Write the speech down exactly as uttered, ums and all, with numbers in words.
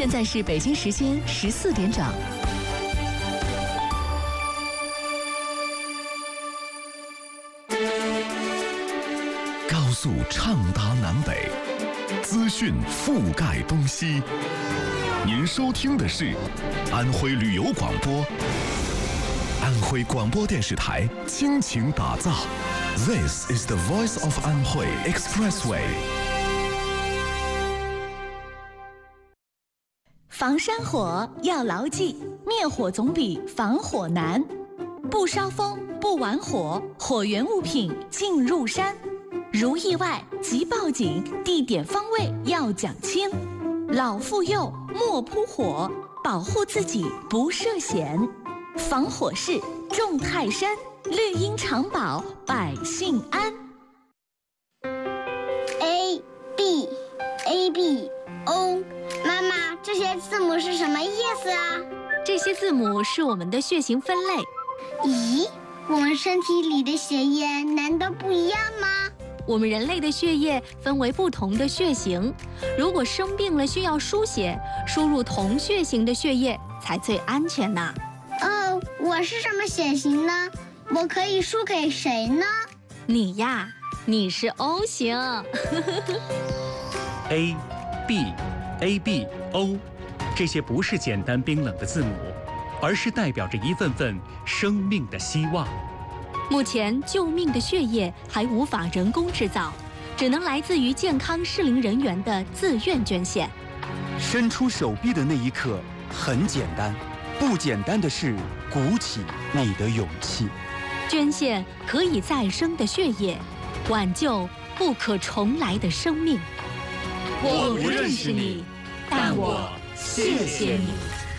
现在是北京时间十四点整。 高速畅达南北，资讯覆盖东西。您收听的是安徽旅游广播，安徽广播电视台倾情打造。This is the voice of Anhui Expressway。 防山火要牢记，灭火总比防火难。不烧风，不玩火，火源物品进入山。如意外即报警，地点方位要讲清。老妇幼莫扑火，保护自己不涉险。防火势重泰山，绿荫长保百姓安。 A B A B O， 妈妈，这些字母是什么意思啊？ 这些字母是我们的血型分类。 咦，我们身体里的血液难道不一样吗？ 我们人类的血液分为不同的血型，如果生病了需要输血，输入同血型的血液才最安全呢。 哦，我是什么血型呢？我可以输给谁呢？ 你呀，你是 O 型。 A B A B O， 这些不是简单冰冷的字母，而是代表着一份份生命的希望。 目前救命的血液还无法人工制造，只能来自于健康适龄人员的自愿捐献。 伸出手臂的那一刻很简单，不简单的是鼓起你的勇气。 捐献可以再生的血液，挽救不可重来的生命。 我不认识你，但我谢谢你。